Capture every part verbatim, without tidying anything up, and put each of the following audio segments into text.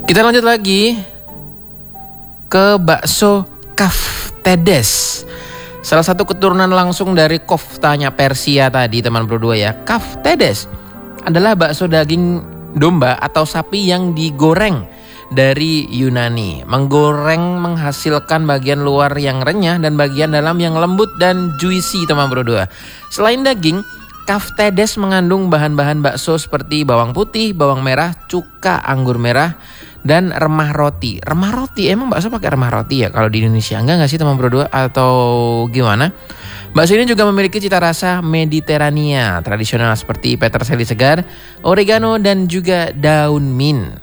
Kita lanjut lagi ke bakso Kaftedes. Salah satu keturunan langsung dari koftanya Persia tadi teman bro dua ya. Kaftedes adalah bakso daging domba atau sapi yang digoreng dari Yunani. Menggoreng menghasilkan bagian luar yang renyah dan bagian dalam yang lembut dan juicy teman bro dua. Selain daging, Kaftedes mengandung bahan-bahan bakso seperti bawang putih, bawang merah, cuka, anggur merah, dan remah roti. Remah roti, emang bakso pakai remah roti ya kalau di Indonesia? Enggak nggak sih teman bro dua? Atau gimana? Bakso ini juga memiliki cita rasa Mediterania tradisional seperti peterseli segar, oregano, dan juga daun mint.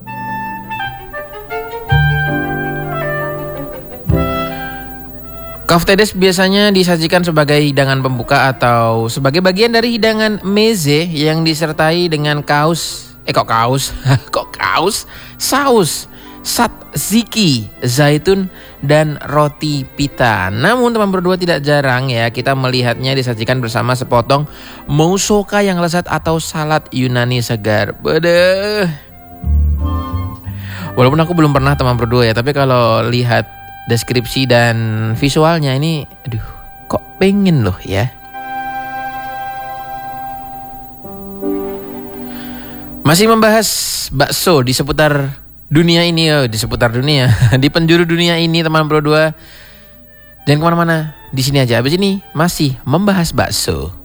Kaftedes biasanya disajikan sebagai hidangan pembuka atau sebagai bagian dari hidangan meze yang disertai dengan kaus, eh kok kaus, kok kaus, saus, tzatziki, zaitun, dan roti pita. Namun teman berdua tidak jarang ya kita melihatnya disajikan bersama sepotong moussaka yang lezat atau salad Yunani segar. Bedeh. Walaupun aku belum pernah teman berdua ya, tapi kalau lihat deskripsi dan visualnya ini, aduh, kok pengen loh ya. Masih membahas bakso di seputar dunia ini, oh, di seputar dunia, di penjuru dunia ini teman bro dua. Jangan kemana-mana, di sini aja. Abis ini masih membahas bakso.